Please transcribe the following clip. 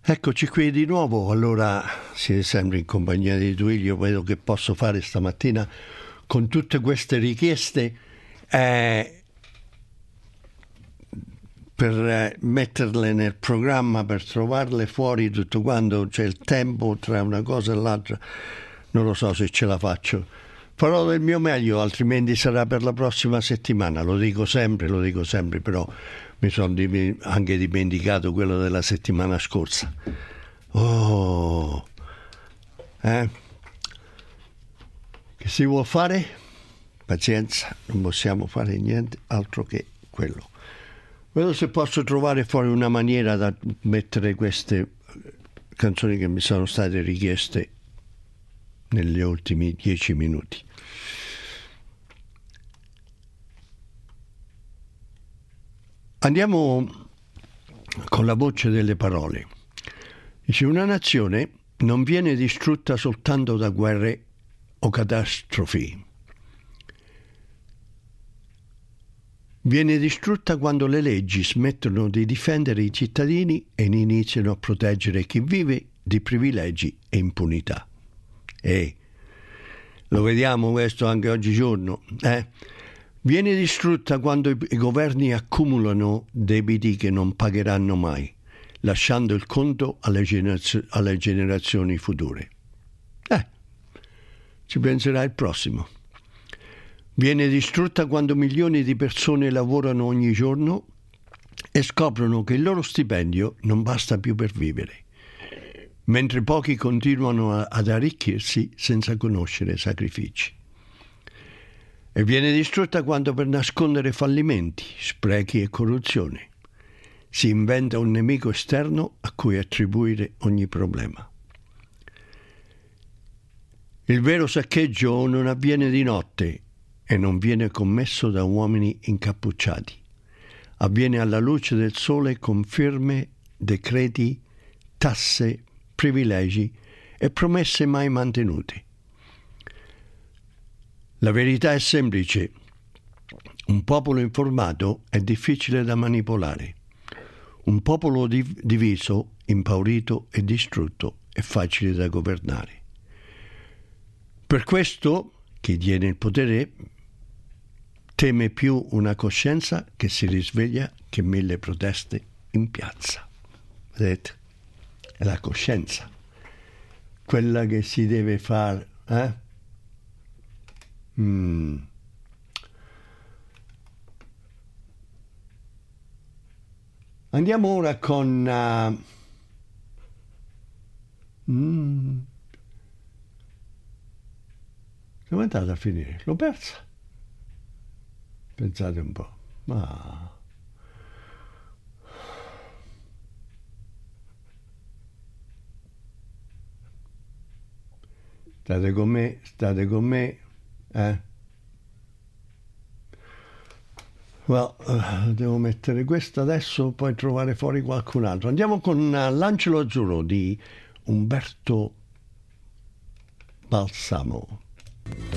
Eccoci qui di nuovo, allora siete sempre in compagnia di Duilio, vedo che posso fare stamattina con tutte queste richieste per metterle nel programma, per trovarle fuori tutto quando c'è il tempo tra una cosa e l'altra, non lo so se ce la faccio. Farò del mio meglio, altrimenti sarà per la prossima settimana, lo dico sempre, però mi sono anche dimenticato quello della settimana scorsa. Che si vuol fare? Pazienza, non possiamo fare niente altro che quello. Vedo se posso trovare fuori una maniera da mettere queste canzoni che mi sono state richieste negli ultimi 10 minuti. Andiamo con la voce delle parole. Dice: una nazione non viene distrutta soltanto da guerre o catastrofi. Viene distrutta quando le leggi smettono di difendere i cittadini e iniziano a proteggere chi vive di privilegi e impunità. Lo vediamo questo anche oggigiorno, Viene distrutta quando i governi accumulano debiti che non pagheranno mai, lasciando il conto alle generazioni future. Ci penserà il prossimo. Viene distrutta quando milioni di persone lavorano ogni giorno e scoprono che il loro stipendio non basta più per vivere, mentre pochi continuano ad arricchirsi senza conoscere sacrifici. E viene distrutta quando, per nascondere fallimenti, sprechi e corruzione, si inventa un nemico esterno a cui attribuire ogni problema. Il vero saccheggio non avviene di notte e non viene commesso da uomini incappucciati. Avviene alla luce del sole con firme, decreti, tasse, privilegi e promesse mai mantenute. La verità è semplice: un popolo informato è difficile da manipolare. Un popolo diviso, impaurito e distrutto è facile da governare. Per questo chi tiene il potere teme più una coscienza che si risveglia che 1000 proteste in piazza. Vedete? È la coscienza quella che si deve fare, Andiamo ora con come è andata a finire? L'ho persa. Pensate un po'. State con me. Devo mettere questo adesso, poi trovare fuori qualcun altro. Andiamo con L'Angelo Azzurro di Umberto Balsamo.